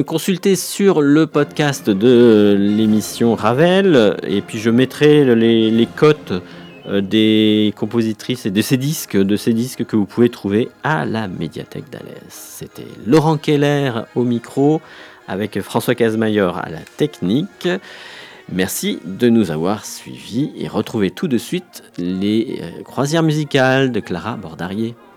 Consultez sur le podcast de l'émission Ravel, et puis je mettrai les cotes des compositrices et de ces disques que vous pouvez trouver à la médiathèque d'Alès. C'était Laurent Keller au micro, avec François Casemayor à la technique. Merci de nous avoir suivis et retrouvez tout de suite les croisières musicales de Clara Bordarier.